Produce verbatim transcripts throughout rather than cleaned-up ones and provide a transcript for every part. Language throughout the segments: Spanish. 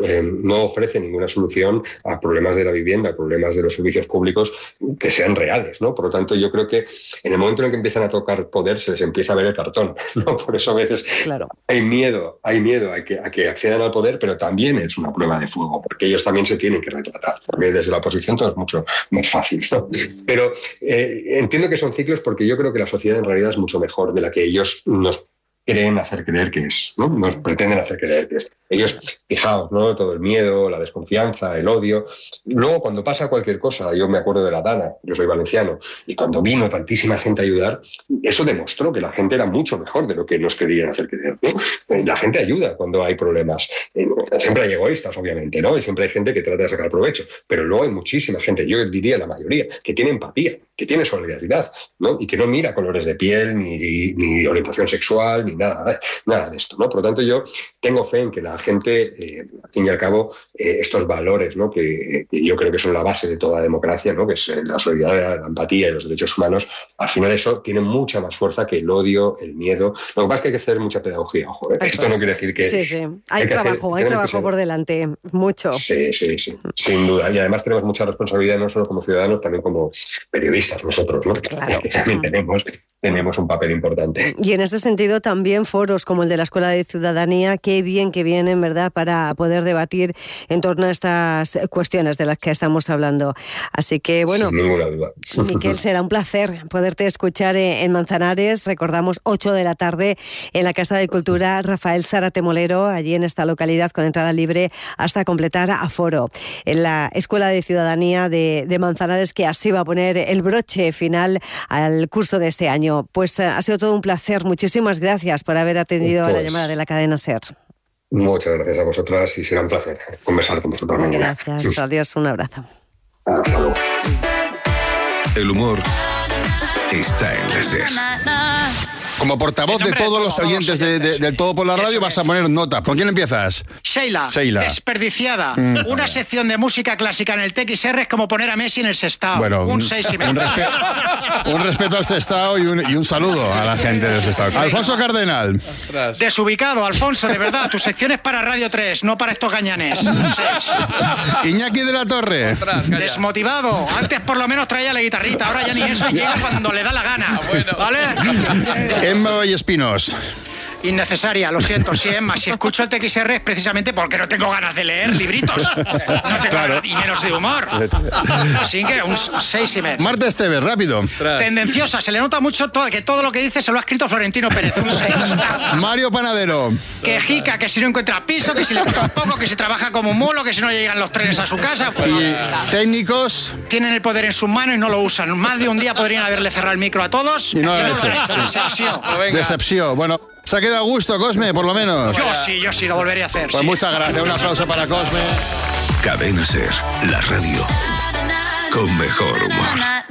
eh, no ofrece ninguna solución a problemas de la vivienda, a problemas de los servicios públicos que sean reales, ¿no? Por lo tanto, yo creo que en el momento en el que empiezan a tocar poder se les empieza a ver el cartón, ¿no? Por eso a veces claro. hay miedo, hay miedo a que, a que accedan al poder, pero también es una prueba de fuego, porque ellos también se tienen que retratar, porque desde la oposición todo es mucho más fácil, ¿no? Pero eh, entiendo que son ciclos porque yo creo que la sociedad en realidad es mucho mejor de la que ellos nos creen hacer creer que es, ¿no? Nos pretenden hacer creer que es. Ellos, fijaos, ¿no? Todo el miedo, la desconfianza, el odio. Luego, cuando pasa cualquier cosa, yo me acuerdo de la Dana, yo soy valenciano, y cuando vino tantísima gente a ayudar, eso demostró que la gente era mucho mejor de lo que nos querían hacer creer, ¿no? La gente ayuda cuando hay problemas. Siempre hay egoístas, obviamente, ¿no? Y siempre hay gente que trata de sacar provecho, pero luego hay muchísima gente, yo diría la mayoría, que tiene empatía, que tiene solidaridad, ¿no? Y que no mira colores de piel, ni, ni orientación sexual, ni nada, nada de esto, ¿no? Por lo tanto, yo tengo fe en que la gente, eh, al fin y al cabo, eh, estos valores, ¿no? que, que yo creo que son la base de toda democracia, ¿no? Que es la solidaridad, la empatía y los derechos humanos, al final eso tiene mucha más fuerza que el odio, el miedo. Lo que pasa es que hay que hacer mucha pedagogía, ojo, ¿eh? Esto no quiere decir que... Sí, sí, hay, hay trabajo, hacer, hay trabajo por delante, mucho. Sí, sí, sí, sin duda. Y además tenemos mucha responsabilidad, no solo como ciudadanos, también como periodistas nosotros, ¿no? Claro. Que también tenemos... tenemos un papel importante. Y en este sentido también foros como el de la Escuela de Ciudadanía, qué bien que vienen, ¿verdad?, para poder debatir en torno a estas cuestiones de las que estamos hablando. Así que, bueno, sin ninguna duda. Miquel, será un placer poderte escuchar en Manzanares. Recordamos, ocho de la tarde en la Casa de Cultura Rafael Zárate Molero, allí en esta localidad con entrada libre hasta completar aforo. En la Escuela de Ciudadanía de, de Manzanares, que así va a poner el broche final al curso de este año. Pues ha sido todo un placer. Muchísimas gracias por haber atendido pues, a la llamada de la cadena SER. Muchas gracias a vosotras y será un placer conversar con vosotros mañana. Gracias. Adiós. Un abrazo. Hasta luego. El humor está en la SER. Como portavoz de todos los oyentes de, de, del Todo por la Radio vas a poner nota. ¿Con quién empiezas? Sheila, Sheila. Desperdiciada. Mm. Una sección de música clásica en el T X R es como poner a Messi en el Sestao. Bueno, un seis y medio. Un, respe un respeto al Sestao y un, y un saludo a la gente del Sestao. Alfonso Cardenal. Ostras. Desubicado, Alfonso, de verdad. Tu sección es para Radio tres, no para estos gañanes. Un seis. Iñaki de la Torre. Ostras, desmotivado. Antes por lo menos traía la guitarrita, ahora ya ni eso y llega cuando le da la gana. Ah, bueno. ¿Vale? Emma Vallespinos. Innecesaria, lo siento, sí, Emma. Si escucho el T X R es precisamente porque no tengo ganas de leer libritos. No tengo claro. ganas, y menos de humor. Así que un seis y medio. Marta Esteves, rápido. Tendenciosa, se le nota mucho todo, que todo lo que dice se lo ha escrito Florentino Pérez. Un seis. Mario Panadero. Quejica, que si no encuentra piso, que si le gusta un poco, que si trabaja como un mulo, que si no llegan los trenes a su casa. Pues, y técnicos. Tienen el poder en sus manos y no lo usan. Más de un día podrían haberle cerrado el micro a todos. Y no, y lo, no hecho. lo han hecho. Decepción. Decepción. Bueno. Se ha quedado a gusto, Cosme, por lo menos. Yo sí, yo sí, lo volveré a hacer. Pues sí. muchas gracias. Un aplauso para Cosme. Cadena SER, la radio con mejor humor.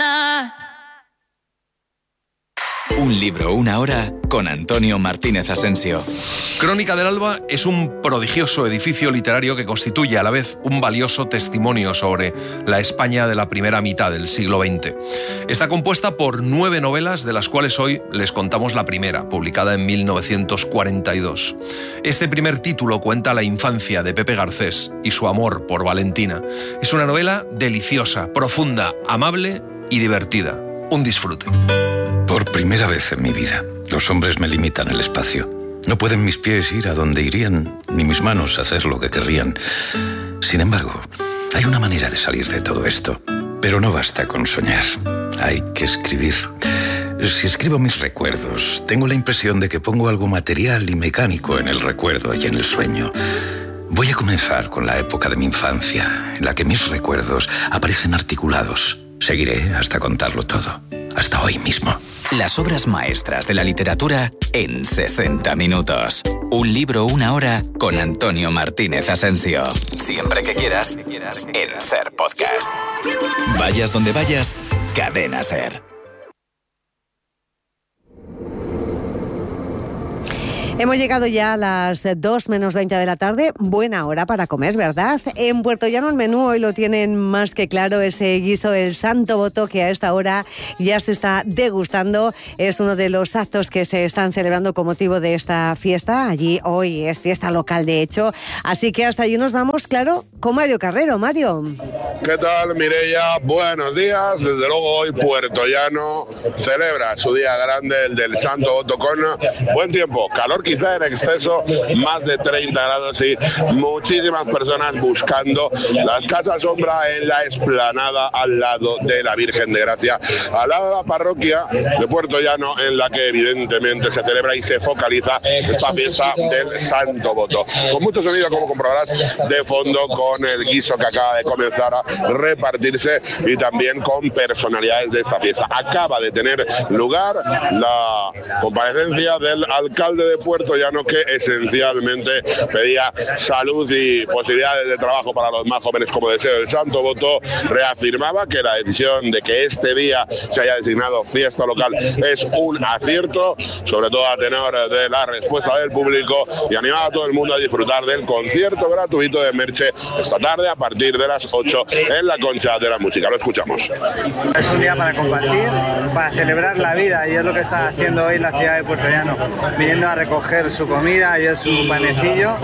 Un libro, una hora, con Antonio Martínez Asensio. Crónica del Alba es un prodigioso edificio literario que constituye a la vez un valioso testimonio sobre la España de la primera mitad del siglo veinte. Está compuesta por nueve novelas, de las cuales hoy les contamos la primera, publicada en mil novecientos cuarenta y dos. Este primer título cuenta la infancia de Pepe Garcés y su amor por Valentina. Es una novela deliciosa, profunda, amable y divertida. Un disfrute. Por primera vez en mi vida, los hombres me limitan el espacio. No pueden mis pies ir a donde irían, ni mis manos hacer lo que querrían. Sin embargo, hay una manera de salir de todo esto. Pero no basta con soñar. Hay que escribir. Si escribo mis recuerdos, tengo la impresión de que pongo algo material y mecánico en el recuerdo y en el sueño. Voy a comenzar con la época de mi infancia, en la que mis recuerdos aparecen articulados. Seguiré hasta contarlo todo. Hasta hoy mismo. Las obras maestras de la literatura en sesenta minutos. Un libro, una hora, con Antonio Martínez Asensio. Siempre que quieras, en SER Podcast. Vayas donde vayas, Cadena SER. Hemos llegado ya a las dos menos veinte de la tarde. Buena hora para comer, ¿verdad? En Puerto Llano el menú hoy lo tienen más que claro, ese guiso del Santo Boto que a esta hora ya se está degustando. Es uno de los actos que se están celebrando con motivo de esta fiesta. Allí hoy es fiesta local, de hecho. Así que hasta allí nos vamos, claro, con Mario Carrero. Mario. ¿Qué tal, Mireia? Buenos días. Desde luego hoy Puerto Llano celebra su día grande, el del Santo Boto, con buen tiempo. Calor quizá en exceso, más de treinta grados y muchísimas personas buscando las casas sombra en la explanada al lado de la Virgen de Gracia, al lado de la parroquia de Puerto Llano, en la que evidentemente se celebra y se focaliza esta fiesta del Santo Boto. Con mucho sonido, como comprobarás, de fondo, con el guiso que acaba de comenzar a repartirse y también con personalidades de esta fiesta. Acaba de tener lugar la comparecencia del alcalde de Puerto Llano, que esencialmente pedía salud y posibilidades de trabajo para los más jóvenes como deseo del Santo Boto. Reafirmaba que la decisión de que este día se haya designado fiesta local es un acierto, sobre todo a tenor de la respuesta del público, y animaba a todo el mundo a disfrutar del concierto gratuito de Merche esta tarde a partir de las ocho en la Concha de la Música. Lo escuchamos. Es un día para compartir, para celebrar la vida, y es lo que está haciendo hoy la ciudad de Puerto Llano, viniendo a recoger su comida y su panecillo.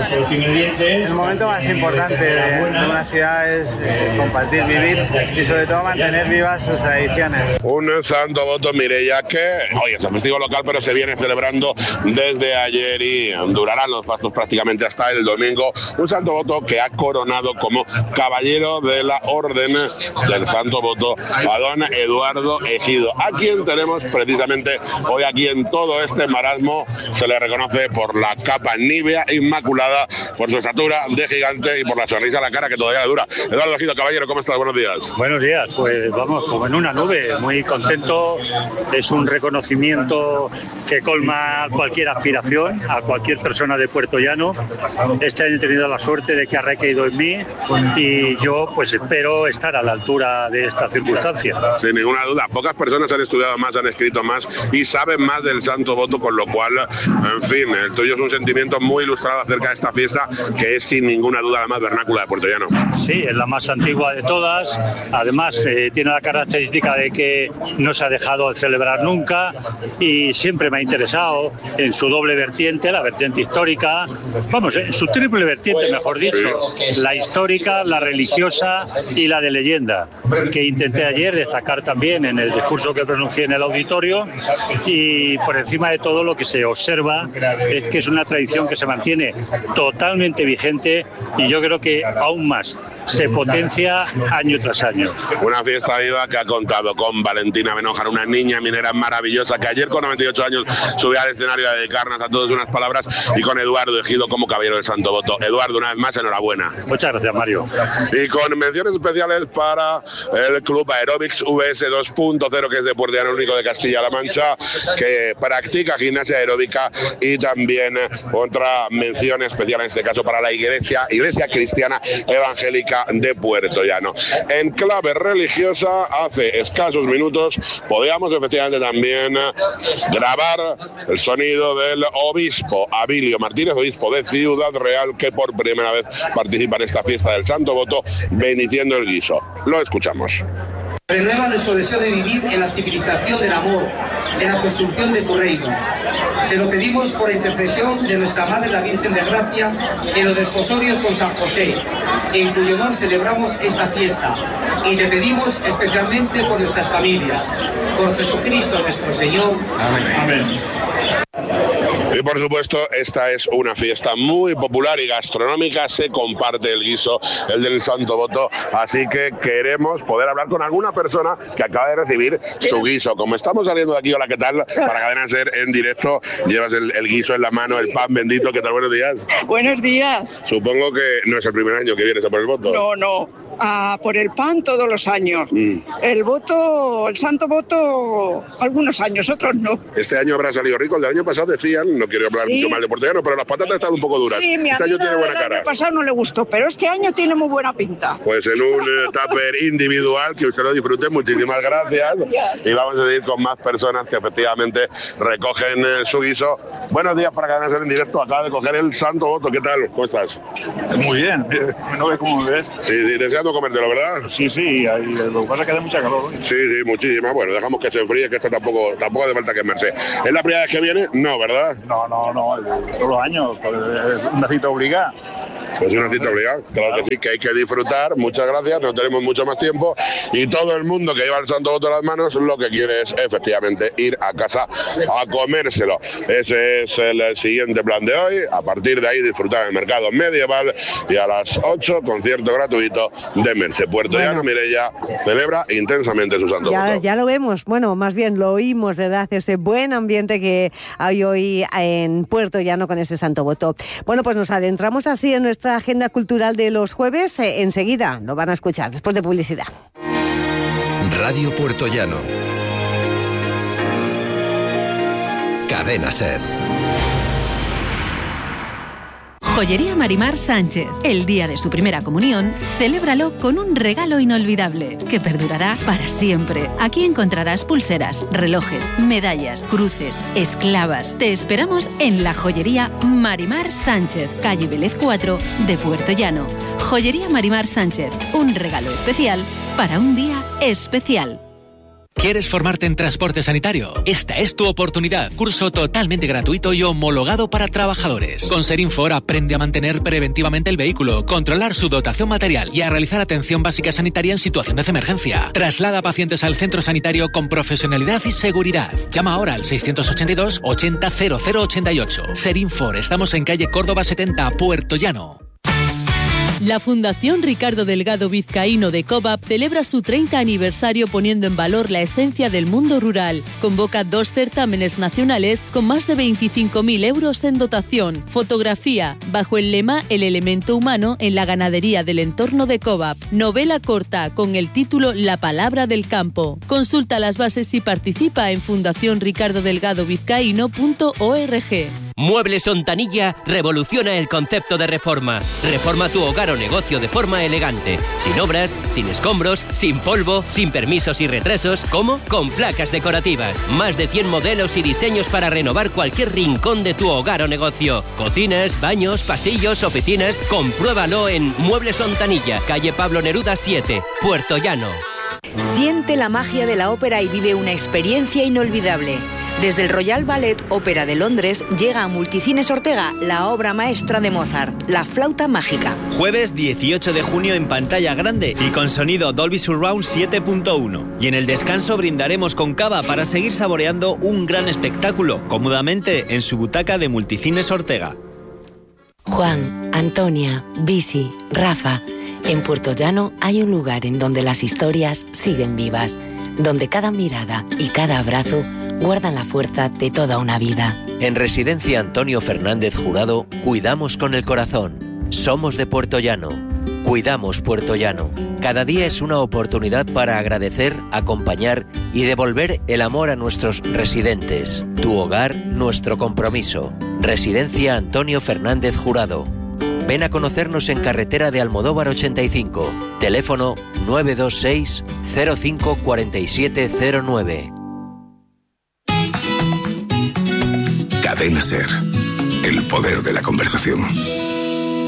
El momento más importante de, de una ciudad es eh, compartir, vivir y sobre todo mantener vivas sus tradiciones. Un Santo Boto, Mireia, que hoy es el festivo local, pero se viene celebrando desde ayer y durarán los fastos prácticamente hasta el domingo. Un Santo Boto que ha coronado como caballero de la Orden del Santo Boto a don Eduardo Ejido, a quien tenemos precisamente hoy aquí en todo este marasmo. Se le reconoce por la capa nívea inmaculada, por su estatura de gigante y por la sonrisa a la cara que todavía dura. Eduardo Ejido, caballero, ¿cómo estás? Buenos días. Buenos días, pues vamos, como en una nube, muy contento. Es un reconocimiento que colma cualquier aspiración a cualquier persona de Puerto Llano. Este año he tenido la suerte de que ha recaído en mí y yo pues espero estar a la altura de esta circunstancia. Sin ninguna duda, pocas personas han estudiado más, han escrito más y saben más del Santo Boto, con lo cual, en fin, el tuyo es un sentimiento muy ilustrado acerca de esta fiesta, que es sin ninguna duda la más vernácula de Puerto Llano. Sí, es la más antigua de todas. Además, eh, tiene la característica de que no se ha dejado de celebrar nunca y siempre me ha interesado en su doble vertiente, la vertiente histórica, vamos, en su triple vertiente, mejor dicho, sí. La histórica, la religiosa y la de leyenda, que intenté ayer destacar también en el discurso que pronuncié en el auditorio. Y por encima de todo, lo que se observa es que es una tradición que se mantiene totalmente vigente y yo creo que aún más se potencia año tras año. Una fiesta viva que ha contado con Valentina Benójar, una niña minera maravillosa que ayer con noventa y ocho años subió al escenario a dedicarnos a todos unas palabras, y con Eduardo Ejido como caballero del Santo Boto. Eduardo, una vez más, enhorabuena. Muchas gracias, Mario. Y con menciones especiales para el Club Aerobics V S dos punto cero, que es de Puerto Llano, el único de Castilla-La Mancha, que practica gimnasia aeróbica, y también otra mención especial en este caso para la Iglesia, Iglesia Cristiana Evangélica de Puerto Llano. En clave religiosa, hace escasos minutos podíamos efectivamente también grabar el sonido del obispo Abilio Martínez, obispo de Ciudad Real, que por primera vez participa en esta fiesta del Santo Boto, bendiciendo el guiso. Lo escuchamos. Renueva nuestro deseo de vivir en la civilización del amor, en la construcción de tu reino. Te lo pedimos por intercesión de nuestra Madre la Virgen de Gracia en los desposorios con San José, en cuyo honor celebramos esta fiesta. Y te pedimos especialmente por nuestras familias, por Jesucristo nuestro Señor. Amén. Amén. Y por supuesto, esta es una fiesta muy popular y gastronómica. Se comparte el guiso, el del Santo Boto, así que queremos poder hablar con alguna persona que acaba de recibir su guiso. Como estamos saliendo de aquí, hola, ¿qué tal? Para Cadena Ser en directo, llevas el, el guiso en la mano, el pan bendito. ¿Qué tal? Buenos días. Buenos días. Supongo que no es el primer año que vienes a por el voto. No, no. a por el pan todos los años. Mm. El voto, el santo voto, algunos años, otros no. Este año habrá salido rico, el del año pasado decían, no quiero hablar sí. mucho mal de Puertollano, pero las patatas están un poco duras. Sí, mi este año tiene buena el cara. El año pasado no le gustó, pero este año tiene muy buena pinta. Pues en un uh, tupper individual, que usted lo disfrute, muchísimas gracias. Y vamos a seguir con más personas que efectivamente recogen eh, su guiso. Buenos días para Cadena Ser en directo, acaba de coger el santo voto, ¿qué tal? ¿Cómo estás? Muy bien, ¿no ves cómo me ves? Sí, sí, deseando comértelo, ¿verdad? Sí, sí, ahí, lo que pasa es que hace mucha calor hoy. Sí, sí, muchísima. Bueno, dejamos que se enfríe, que esto tampoco, tampoco hace falta quemarse. ¿Es la primera vez que viene? No, ¿verdad? No, no, no, todos los años, es una cita obligada. Pues una cita obligada, claro que sí, que hay que disfrutar. Muchas gracias, no tenemos mucho más tiempo y todo el mundo que lleva el santo voto en las manos lo que quiere es efectivamente ir a casa a comérselo. Ese es el siguiente plan de hoy. A partir de ahí disfrutar el mercado medieval y a las ocho concierto gratuito de Merche. Puertollano, bueno. Mireia celebra intensamente su santo ya, voto. Ya lo vemos, bueno, más bien lo oímos, ¿verdad? Ese buen ambiente que hay hoy en Puertollano con ese santo voto. Bueno, pues nos adentramos así en nuestra agenda cultural de los jueves. Eh, enseguida lo van a escuchar después de publicidad. Radio Puertollano. Cadena Ser. Joyería Marimar Sánchez. El día de su primera comunión, celébralo con un regalo inolvidable que perdurará para siempre. Aquí encontrarás pulseras, relojes, medallas, cruces, esclavas. Te esperamos en la Joyería Marimar Sánchez, calle Vélez cuatro de Puertollano. Joyería Marimar Sánchez, un regalo especial para un día especial. ¿Quieres formarte en transporte sanitario? Esta es tu oportunidad. Curso totalmente gratuito y homologado para trabajadores. Con Serinfor aprende a mantener preventivamente el vehículo, controlar su dotación material y a realizar atención básica sanitaria en situaciones de emergencia. Traslada a pacientes al centro sanitario con profesionalidad y seguridad. Llama ahora al seiscientos ochenta y dos ochenta cero cero ochenta y ocho. Serinfor, estamos en calle Córdoba setenta, Puertollano. La Fundación Ricardo Delgado Vizcaíno de COVAP celebra su treinta aniversario poniendo en valor la esencia del mundo rural. Convoca dos certámenes nacionales con más de veinticinco mil euros en dotación. Fotografía, bajo el lema El elemento humano en la ganadería del entorno de COVAP. Novela corta con el título La palabra del campo. Consulta las bases y participa en fundación ricardo delgado vizcaíno punto org. Muebles Ontanilla revoluciona el concepto de reforma. Reforma tu hogar o negocio de forma elegante. Sin obras, sin escombros, sin polvo, sin permisos y retrasos. ¿Cómo? Con placas decorativas. Más de cien modelos y diseños para renovar cualquier rincón de tu hogar o negocio. Cocinas, baños, pasillos, oficinas. Compruébalo en Muebles Ontanilla, calle Pablo Neruda siete, Puertollano. Siente la magia de la ópera y vive una experiencia inolvidable. Desde el Royal Ballet Ópera de Londres llega a Multicines Ortega la obra maestra de Mozart, La flauta mágica. Jueves dieciocho de junio en pantalla grande y con sonido Dolby Surround siete punto uno. Y en el descanso brindaremos con cava para seguir saboreando un gran espectáculo, cómodamente en su butaca de Multicines Ortega. Juan, Antonia, Bisi, Rafa. En Puertollano hay un lugar en donde las historias siguen vivas, donde cada mirada y cada abrazo guardan la fuerza de toda una vida. En Residencia Antonio Fernández Jurado, cuidamos con el corazón. Somos de Puertollano. Cuidamos Puertollano. Cada día es una oportunidad para agradecer, acompañar y devolver el amor a nuestros residentes. Tu hogar, nuestro compromiso. Residencia Antonio Fernández Jurado. Ven a conocernos en carretera de Almodóvar ochenta y cinco. Teléfono nueve dos seis cero cinco cuatro siete cero nueve. Cadena Ser. El poder de la conversación.